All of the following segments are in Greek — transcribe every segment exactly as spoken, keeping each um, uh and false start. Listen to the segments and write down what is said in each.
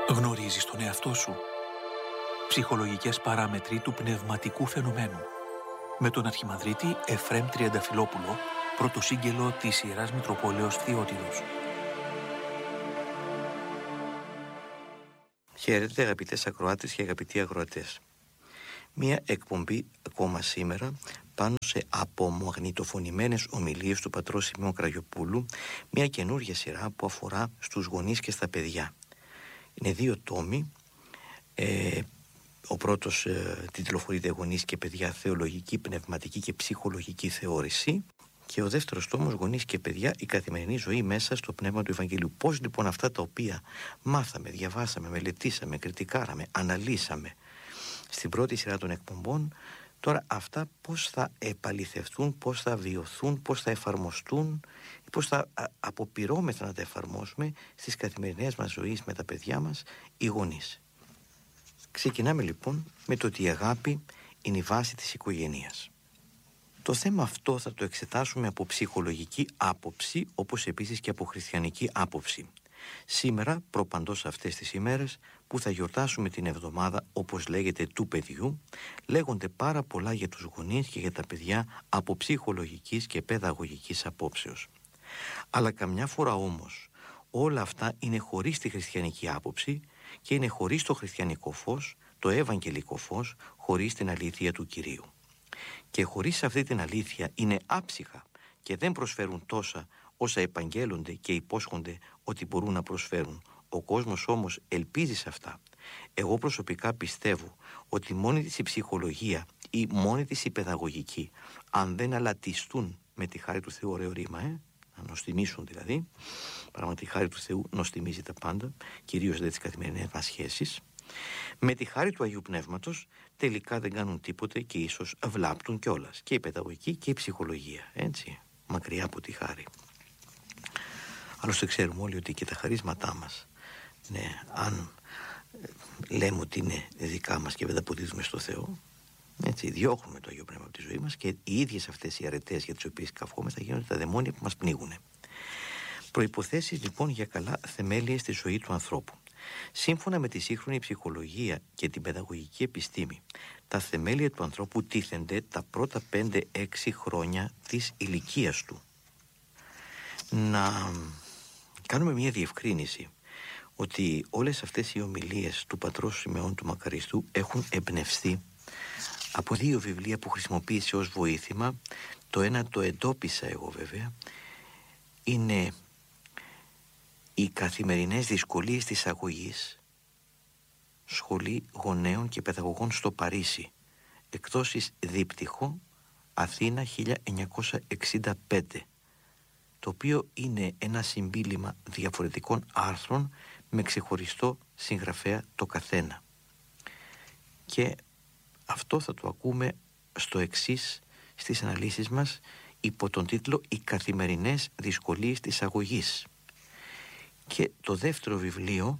Γνωρίζεις τον εαυτό σου? Ψυχολογικές παράμετροι του πνευματικού φαινομένου. Με τον Αρχιμανδρίτη Εφραίμ Τριανταφυλόπουλο, πρωτοσύγγελο της Ιεράς Μητροπόλεως Φθιώτιδος. Χαίρετε αγαπητές ακροάτες και αγαπητοί ακροατές. Μία εκπομπή ακόμα σήμερα πάνω σε απομαγνητοφωνημένες ομιλίες του πατρός Σημεών Κραγιοπούλου, μια καινούργια σειρά που αφορά στους γονείς και στα παιδιά. Είναι δύο τόμοι. Ε, ο πρώτος ε, τιτλοφορείται «Γονείς και παιδιά, θεολογική, πνευματική και ψυχολογική θεώρηση», και ο δεύτερος τόμος «Γονείς και παιδιά, η καθημερινή ζωή μέσα στο πνεύμα του Ευαγγελίου». Πώς λοιπόν αυτά τα οποία μάθαμε, διαβάσαμε, μελετήσαμε, κριτικάραμε, αναλύσαμε στην πρώτη σειρά των εκπομπών, τώρα αυτά πώς θα επαληθευτούν, πώς θα βιωθούν, πώς θα εφαρμοστούν, πώς θα αποπειρώμεθα να τα εφαρμόσουμε στις καθημερινές μας ζωές με τα παιδιά μας οι γονείς. Ξεκινάμε λοιπόν με το ότι η αγάπη είναι η βάση της οικογένειας. Το θέμα αυτό θα το εξετάσουμε από ψυχολογική άποψη, όπως επίσης και από χριστιανική άποψη. Σήμερα, προπαντός αυτές τις ημέρες που θα γιορτάσουμε την εβδομάδα, όπως λέγεται, του παιδιού, λέγονται πάρα πολλά για τους γονείς και για τα παιδιά από ψυχολογικής και παιδαγωγικής απόψεως. Αλλά καμιά φορά όμως όλα αυτά είναι χωρίς τη χριστιανική άποψη και είναι χωρίς το χριστιανικό φως, το ευαγγελικό φως, χωρίς την αλήθεια του Κυρίου. Και χωρίς αυτή την αλήθεια είναι άψυχα και δεν προσφέρουν τόσα όσα επαγγέλλονται και υπόσχονται ότι μπορούν να προσφέρουν. Ο κόσμος όμως ελπίζει σε αυτά. Εγώ προσωπικά πιστεύω ότι μόνη της η ψυχολογία ή μόνη της η παιδαγωγική, αν δεν αλατιστούν με τη χάρη του Θεού, ωραίο ρήμα, ε? να νοστιμήσουν δηλαδή, πράγματι η χάρη του Θεού νοστιμίζει τα πάντα, κυρίως δε τις καθημερινές μας σχέσεις, με τη χάρη του Αγίου Πνεύματος τελικά δεν κάνουν τίποτε και ίσως βλάπτουν κιόλας, και η παιδαγωγική και η ψυχολογία, έτσι, μακριά από τη χάρη. Άλλωστε ξέρουμε όλοι ότι και τα χαρίσματά μας, ναι, αν λέμε ότι είναι δικά μας και δεν τα αποδίδουμε στο Θεό, έτσι, διώχνουμε το Αγίο Πνεύμα από τη ζωή μας και οι ίδιες αυτές οι αρετές για τις οποίες καυχόμεθα γίνονται τα δαιμόνια που μας πνίγουν. Προϋποθέσεις λοιπόν για καλά θεμέλια στη ζωή του ανθρώπου. Σύμφωνα με τη σύγχρονη ψυχολογία και την παιδαγωγική επιστήμη, τα θεμέλια του ανθρώπου τίθενται τα πρώτα πέντε έξι χρόνια της ηλικίας του. Να κάνουμε μια διευκρίνηση ότι όλες αυτές οι ομιλίες του πατρός Σημεών του Μακαριστού έχουν εμπνευστεί από δύο βιβλία που χρησιμοποίησε ως βοήθημα. Το ένα το εντόπισα εγώ βέβαια, είναι «Οι καθημερινές δυσκολίες της αγωγής», Σχολή Γονέων και Παιδαγωγών στο Παρίσι, εκδόσεις Δίπτυχο, Αθήνα χίλια εννιακόσια εξήντα πέντε, το οποίο είναι ένα συμπίλημα διαφορετικών άρθρων με ξεχωριστό συγγραφέα το καθένα. Και αυτό θα το ακούμε στο εξής στις αναλύσεις μας υπό τον τίτλο «Οι καθημερινές δυσκολίες της αγωγής». Και το δεύτερο βιβλίο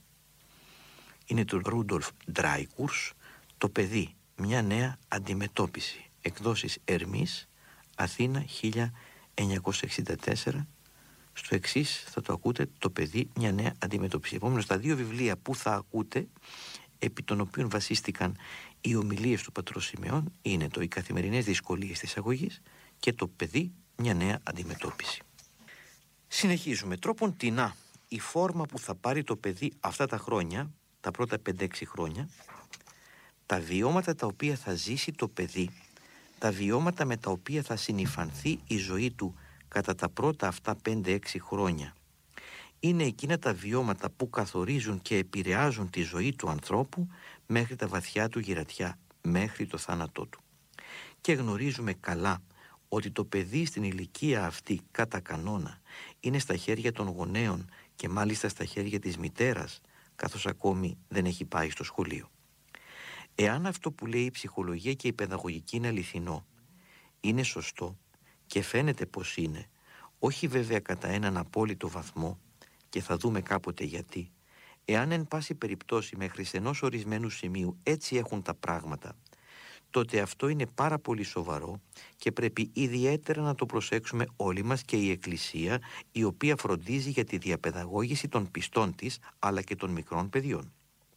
είναι του Ρούντολφ Ντράικουρς, «Το παιδί, μια νέα αντιμετώπιση», εκδόσεις Ερμής, Αθήνα χίλια εννιακόσια εξήντα τέσσερα. Στο εξής θα το ακούτε, «Το παιδί, μια νέα αντιμετώπιση». Επομένως τα δύο βιβλία που θα ακούτε, επί των οποίων βασίστηκαν οι ομιλίες του πατρός Σημεών, είναι το «Οι καθημερινές δυσκολίες της αγωγής» και «Το παιδί, μια νέα αντιμετώπιση». Συνεχίζουμε. Τρόπον τεινά η φόρμα που θα πάρει το παιδί αυτά τα χρόνια, τα πρώτα πέντε έξι χρόνια, τα βιώματα τα οποία θα ζήσει το παιδί, τα βιώματα με τα οποία θα συνυφανθεί η ζωή του κατά τα πρώτα αυτά πέντε έξι χρόνια, είναι εκείνα τα βιώματα που καθορίζουν και επηρεάζουν τη ζωή του ανθρώπου μέχρι τα βαθιά του γυρατιά, μέχρι το θάνατό του. Και γνωρίζουμε καλά ότι το παιδί στην ηλικία αυτή κατά κανόνα είναι στα χέρια των γονέων και μάλιστα στα χέρια της μητέρας, καθώς ακόμη δεν έχει πάει στο σχολείο. Εάν αυτό που λέει η ψυχολογία και η παιδαγωγική είναι αληθινό, είναι σωστό και φαίνεται πως είναι, όχι βέβαια κατά έναν απόλυτο βαθμό, και θα δούμε κάποτε γιατί, εάν εν πάση περιπτώσει μέχρι ενός ορισμένου σημείου έτσι έχουν τα πράγματα, τότε αυτό είναι πάρα πολύ σοβαρό και πρέπει ιδιαίτερα να το προσέξουμε όλοι μας και η Εκκλησία, η οποία φροντίζει για τη διαπαιδαγώγηση των πιστών της αλλά και των μικρών παιδιών.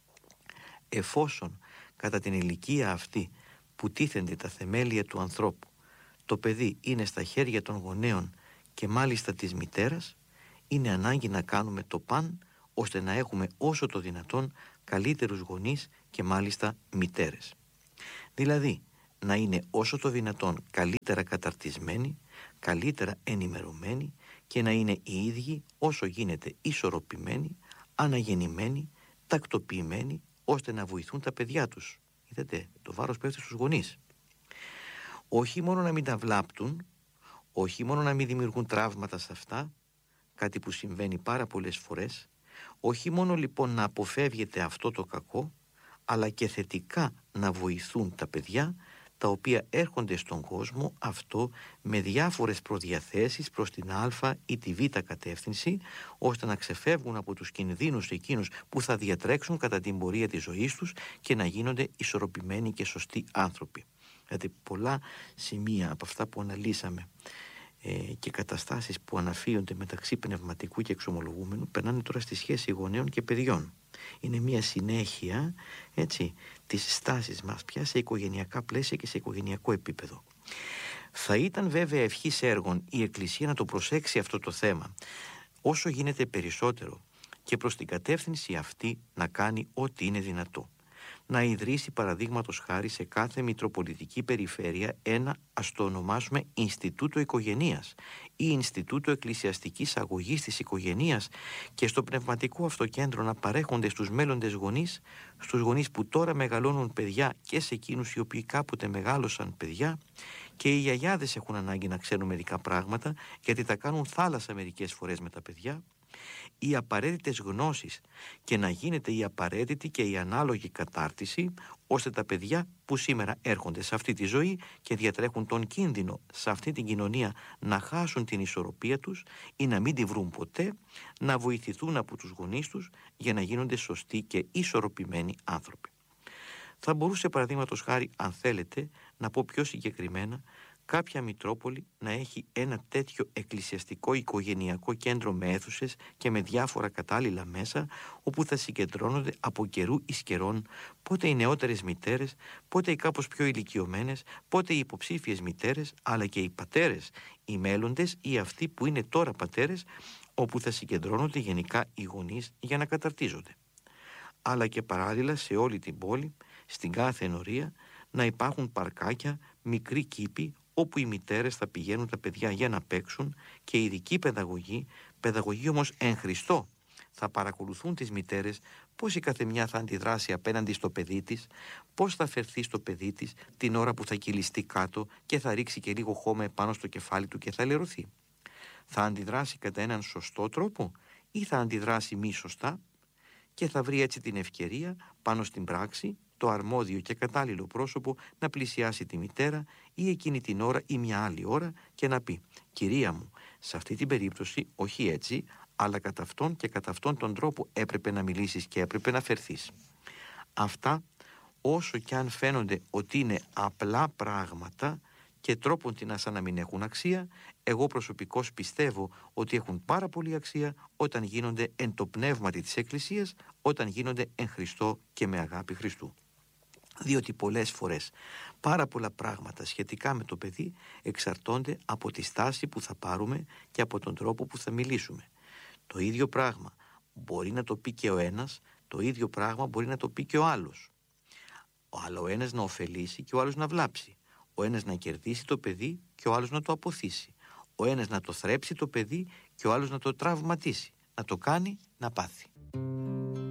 Εφόσον κατά την ηλικία αυτή που τίθενται τα θεμέλια του ανθρώπου το παιδί είναι στα χέρια των γονέων και μάλιστα της μητέρας, είναι ανάγκη να κάνουμε το παν ώστε να έχουμε όσο το δυνατόν καλύτερους γονείς και μάλιστα μητέρες. Δηλαδή να είναι όσο το δυνατόν καλύτερα καταρτισμένοι, καλύτερα ενημερωμένοι και να είναι οι ίδιοι όσο γίνεται ισορροπημένοι, αναγεννημένοι, τακτοποιημένοι, ώστε να βοηθούν τα παιδιά τους. Είδατε, το βάρος πέφτει στους γονείς. Όχι μόνο να μην τα βλάπτουν, όχι μόνο να μην δημιουργούν τραύματα σε αυτά, κάτι που συμβαίνει πάρα πολλές φορές, όχι μόνο λοιπόν να αποφεύγεται αυτό το κακό, αλλά και θετικά να βοηθούν τα παιδιά τα οποία έρχονται στον κόσμο αυτό με διάφορες προδιαθέσεις προς την α ή τη β κατεύθυνση, ώστε να ξεφεύγουν από τους κινδύνους εκείνους που θα διατρέξουν κατά την πορεία της ζωής τους και να γίνονται ισορροπημένοι και σωστοί άνθρωποι. Δηλαδή πολλά σημεία από αυτά που αναλύσαμε ε, και καταστάσεις που αναφύονται μεταξύ πνευματικού και εξομολογούμενου περνάνε τώρα στη σχέση γονέων και παιδιών. Είναι μια συνέχεια, έτσι, της στάσης μας πια σε οικογενειακά πλαίσια και σε οικογενειακό επίπεδο. Θα ήταν βέβαια ευχής έργων η Εκκλησία να το προσέξει αυτό το θέμα όσο γίνεται περισσότερο και προς την κατεύθυνση αυτή να κάνει ό,τι είναι δυνατό. Να ιδρύσει παραδείγματος χάρη σε κάθε μητροπολιτική περιφέρεια ένα, ας το ονομάσουμε, Ινστιτούτο Οικογενείας ή Ινστιτούτο Εκκλησιαστικής Αγωγής της Οικογενείας, και στο πνευματικό αυτό κέντρο να παρέχονται στους μέλλοντες γονείς, στους γονείς που τώρα μεγαλώνουν παιδιά και σε εκείνους οι οποίοι κάποτε μεγάλωσαν παιδιά, και οι γιαγιάδες έχουν ανάγκη να ξέρουν μερικά πράγματα γιατί τα κάνουν θάλασσα μερικές φορές με τα παιδιά, οι απαραίτητες γνώσεις και να γίνεται η απαραίτητη και η ανάλογη κατάρτιση, ώστε τα παιδιά που σήμερα έρχονται σε αυτή τη ζωή και διατρέχουν τον κίνδυνο σε αυτή την κοινωνία να χάσουν την ισορροπία τους ή να μην τη βρουν ποτέ, να βοηθηθούν από τους γονείς τους για να γίνονται σωστοί και ισορροπημένοι άνθρωποι. Θα μπορούσε παραδείγματος χάρη, αν θέλετε, να πω πιο συγκεκριμένα, κάποια Μητρόπολη να έχει ένα τέτοιο εκκλησιαστικό οικογενειακό κέντρο με αίθουσες και με διάφορα κατάλληλα μέσα, όπου θα συγκεντρώνονται από καιρού εις καιρών πότε οι νεότερες μητέρες, πότε οι κάπως πιο ηλικιωμένες, πότε οι υποψήφιες μητέρες, αλλά και οι πατέρες, οι μέλλοντες ή αυτοί που είναι τώρα πατέρες, όπου θα συγκεντρώνονται γενικά οι γονείς για να καταρτίζονται. Αλλά και παράλληλα σε όλη την πόλη, στην κάθε ενορία, να υπάρχουν παρκάκια, μικροί κήποι, όπου οι μητέρες θα πηγαίνουν τα παιδιά για να παίξουν και η ειδική παιδαγωγή, παιδαγωγή όμως εν Χριστώ, θα παρακολουθούν τις μητέρες πώς η καθεμιά θα αντιδράσει απέναντι στο παιδί της, πώς θα φερθεί στο παιδί της την ώρα που θα κυλιστεί κάτω και θα ρίξει και λίγο χώμα επάνω στο κεφάλι του και θα λερωθεί. Θα αντιδράσει κατά έναν σωστό τρόπο ή θα αντιδράσει μη σωστά, και θα βρει έτσι την ευκαιρία πάνω στην πράξη το αρμόδιο και κατάλληλο πρόσωπο να πλησιάσει τη μητέρα ή εκείνη την ώρα ή μια άλλη ώρα και να πει «Κυρία μου, σε αυτή την περίπτωση όχι έτσι, αλλά κατά αυτόν και κατά αυτόν τον τρόπο έπρεπε να μιλήσεις και έπρεπε να φερθείς». Αυτά, όσο και αν φαίνονται ότι είναι απλά πράγματα και τρόπον την σαν να μην έχουν αξία, εγώ προσωπικώς πιστεύω ότι έχουν πάρα πολύ αξία όταν γίνονται εν το πνεύματι της Εκκλησίας, όταν γίνονται εν Χριστώ και με αγάπη Χριστού. Διότι πολλές φορές πάρα πολλά πράγματα σχετικά με το παιδί εξαρτώνται από τη στάση που θα πάρουμε και από τον τρόπο που θα μιλήσουμε. Το ίδιο πράγμα μπορεί να το πει και ο ένας, το ίδιο πράγμα μπορεί να το πει και ο άλλος. Αλλά ο ένας να ωφελήσει και ο άλλος να βλάψει. Ο ένας να κερδίσει το παιδί και ο άλλος να το αποθήσει. Ο ένας να το θρέψει το παιδί και ο άλλος να το τραυματίσει. Να το κάνει να πάθει.